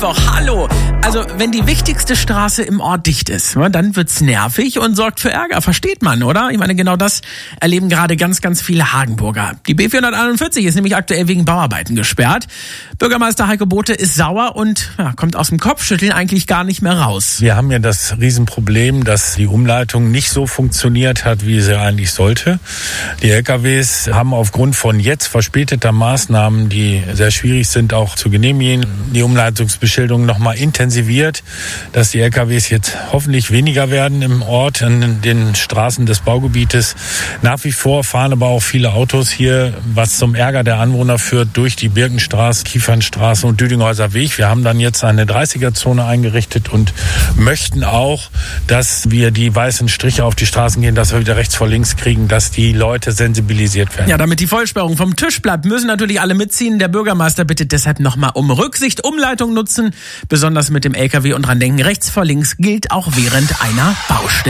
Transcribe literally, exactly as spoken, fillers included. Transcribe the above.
Doch, hallo. Also, wenn die wichtigste Straße im Ort dicht ist, dann wird's nervig und sorgt für Ärger. Versteht man, oder? Ich meine, genau das erleben gerade ganz, ganz viele Hagenburger. Die B vierhunderteinundvierzig ist nämlich aktuell wegen Bauarbeiten gesperrt. Bürgermeister Heiko Bothe ist sauer und ja, kommt aus dem Kopfschütteln eigentlich gar nicht mehr raus. Wir haben ja das Riesenproblem, dass die Umleitung nicht so funktioniert hat, wie sie eigentlich sollte. Die L K Ws haben aufgrund von jetzt verspäteter Maßnahmen, die sehr schwierig sind, auch zu genehmigen, die Umleitungsbeschilderung noch mal intensiviert, dass die L K Ws jetzt hoffentlich weniger werden im Ort, an den Straßen des Baugebietes. Nach wie vor fahren aber auch viele Autos hier, was zum Ärger der Anwohner führt, durch die Birkenstraße, Kiefernstraße und Düdinghäuser Weg. Wir haben dann jetzt eine dreißiger-Zone eingerichtet und möchten auch, dass wir die weißen Striche auf die Straßen gehen, dass wir wieder rechts vor links kriegen, dass die Leute sensibilisiert werden. Ja, damit die Vollsperrung vom Tisch bleibt, müssen natürlich alle mitziehen. Der Bürgermeister bittet deshalb nochmal um Rücksicht, Umleitung nutzen, besonders mit dem L K W und dran denken, rechts vor links gilt auch während einer Baustelle.